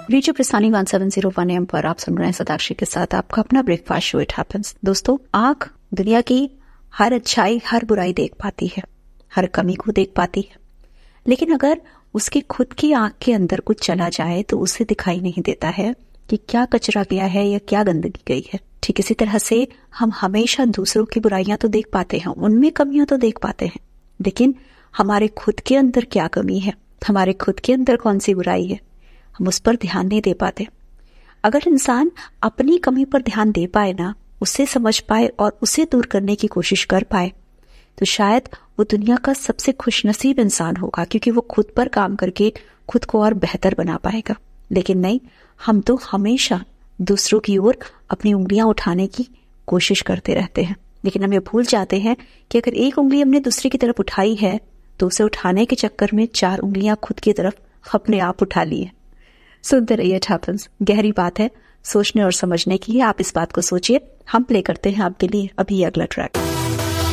Radio प्रस्थानी 1701 AM पर आप सुन रहे हैं सदाक्षी के साथ आपका अपना ब्रेकफास्ट शो इट हैपेंस। दोस्तों, आँख दुनिया की हर अच्छाई हर बुराई देख पाती है, हर कमी को देख पाती है, लेकिन अगर उसकी खुद की आँख के अंदर कुछ चला जाए तो उसे दिखाई नहीं देता है कि क्या कचरा गया है या क्या गंदगी गई है। ठीक इसी तरह से हम हमेशा दूसरों की बुराइयां तो देख पाते हैं, उनमें कमियां तो देख पाते हैं, लेकिन हमारे खुद के अंदर क्या कमी है, हमारे खुद के अंदर कौन सी बुराई है, हम उस पर ध्यान नहीं दे पाते। अगर इंसान अपनी कमी पर ध्यान दे पाए ना, उसे समझ पाए और उसे दूर करने की कोशिश कर पाए, तो शायद वो दुनिया का सबसे खुशनसीब इंसान होगा, क्योंकि वो खुद पर काम करके खुद को और बेहतर बना पाएगा। लेकिन नहीं, हम तो हमेशा दूसरों की ओर अपनी उंगलियां उठाने की कोशिश करते रहते हैं, लेकिन हम ये भूल जाते हैं कि अगर एक उंगली हमने दूसरे की तरफ उठाई है तो उसे उठाने के चक्कर में 4 उंगलियां खुद की तरफ अपने आप उठा ली है। सुनते रहिए इट हैपेंस। गहरी बात है, सोचने और समझने की है। आप इस बात को सोचिए। हम प्ले करते हैं आपके लिए अभी अगला ट्रैक।